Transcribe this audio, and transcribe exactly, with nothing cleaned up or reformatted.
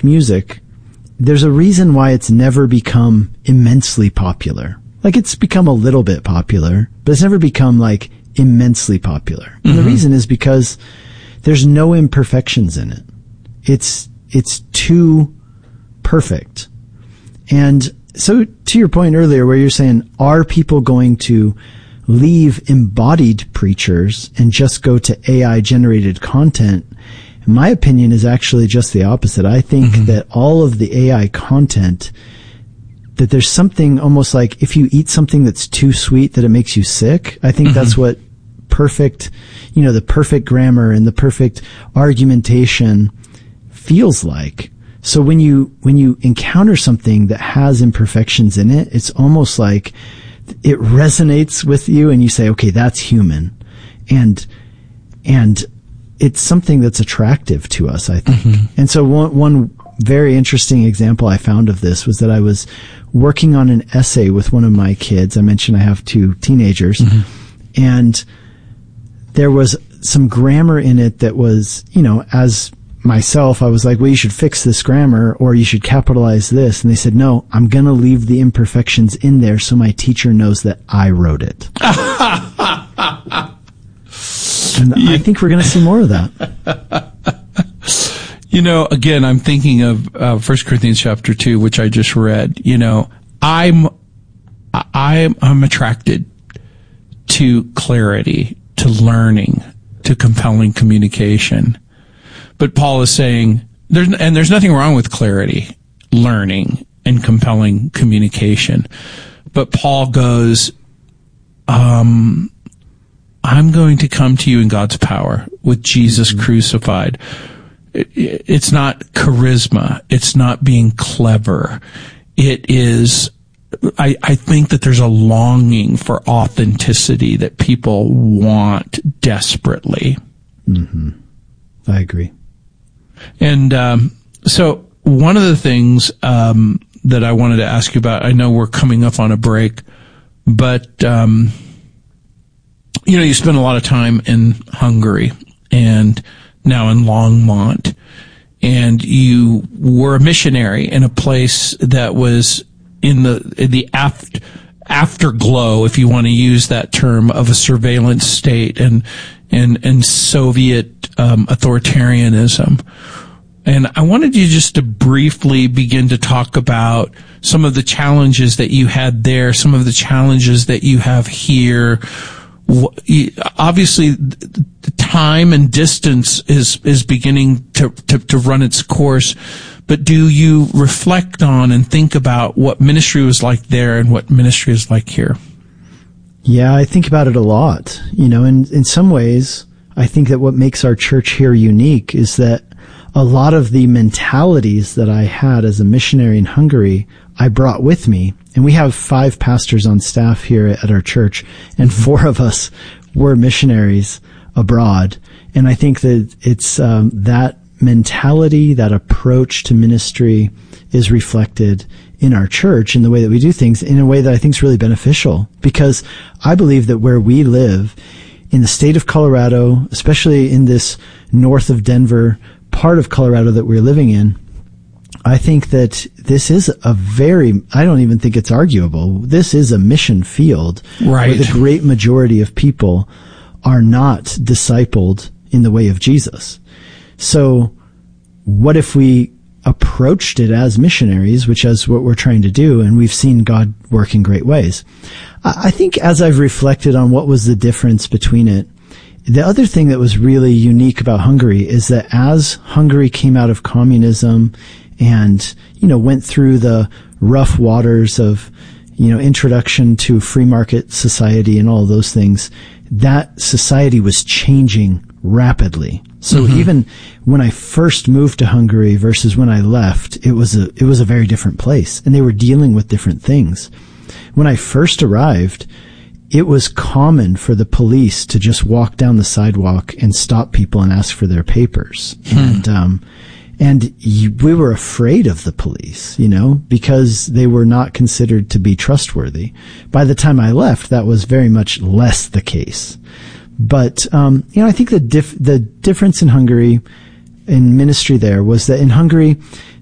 music, there's a reason why it's never become immensely popular. Like, it's become a little bit popular, but it's never become, like, immensely popular. Mm-hmm. And the reason is because there's no imperfections in it. It's, it's too perfect. And so, to your point earlier where you're saying, are people going to leave embodied preachers and just go to A I-generated content? My opinion is actually just the opposite. I think mm-hmm. that all of the A I content, that there's something almost like if you eat something that's too sweet that it makes you sick. I think mm-hmm. that's what perfect, you know, the perfect grammar and the perfect argumentation feels like. So when you, when you encounter something that has imperfections in it, it's almost like it resonates with you and you say, okay, that's human. And, and it's something that's attractive to us, I think. Mm-hmm. And so one, one very interesting example I found of this was that I was working on an essay with one of my kids. I mentioned I have two teenagers, mm-hmm. and there was some grammar in it that was, you know, as myself, I was like, well, you should fix this grammar or you should capitalize this. And they said, no, I'm going to leave the imperfections in there so my teacher knows that I wrote it. And yeah. I think we're going to see more of that. You know, again, I'm thinking of uh, First Corinthians chapter two, which I just read. You know, I'm, I'm, I'm attracted to clarity, to learning, to compelling communication. But Paul is saying, there's, and there's nothing wrong with clarity, learning, and compelling communication. But Paul goes, um, I'm going to come to you in God's power with Jesus mm-hmm. crucified. It, it's not charisma. It's not being clever. It is, I, I think that there's a longing for authenticity that people want desperately. Mm-hmm. I agree. And um, so one of the things um, that I wanted to ask you about, I know we're coming up on a break, but um, you know, you spent a lot of time in Hungary and now in Longmont, and you were a missionary in a place that was in the in the after, afterglow, if you want to use that term, of a surveillance state and and and Soviet um, authoritarianism. And I wanted you just to briefly begin to talk about some of the challenges that you had there, some of the challenges that you have here. Obviously, the time and distance is is beginning to, to, to run its course. But do you reflect on and think about what ministry was like there and what ministry is like here? Yeah, I think about it a lot. You know, in, in some ways, I think that what makes our church here unique is that a lot of the mentalities that I had as a missionary in Hungary, I brought with me. And we have five pastors on staff here at our church, and four of us were missionaries abroad. And I think that it's um, that mentality, that approach to ministry is reflected in our church in the way that we do things in a way that I think is really beneficial, because I believe that where we live in the state of Colorado, especially in this north of Denver part of Colorado that we're living in, I think that this is a very, I don't even think it's arguable. This is a mission field, right, where the great majority of people are not discipled in the way of Jesus. So what if we approached it as missionaries, which is what we're trying to do, and we've seen God work in great ways? I think as I've reflected on what was the difference between it, the other thing that was really unique about Hungary is that as Hungary came out of communism and, you know, went through the rough waters of, you know, introduction to free market society and all of those things, that society was changing rapidly. So mm-hmm. even when I first moved to Hungary versus when I left, it was a, it was a very different place, and they were dealing with different things. When I first arrived, it was common for the police to just walk down the sidewalk and stop people and ask for their papers. Hmm. And, um, and you, we were afraid of the police, you know, because they were not considered to be trustworthy. By the time I left, that was very much less the case. But, um, you know, I think the dif- the difference in Hungary, in ministry there, was that in Hungary,